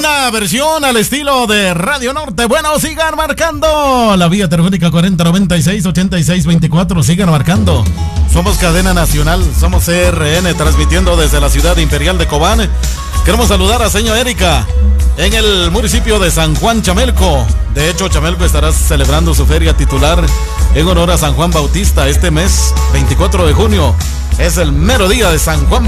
Una versión al estilo de Radio Norte. Bueno, sigan marcando la vía telefónica 4096-8624. Sigan marcando. Somos cadena nacional, somos CRN, transmitiendo desde la ciudad imperial de Cobán. Queremos saludar a señora Erika en el municipio de San Juan Chamelco. De hecho, Chamelco estará celebrando su feria titular en honor a San Juan Bautista este mes, 24 de junio. Es el mero día de San Juan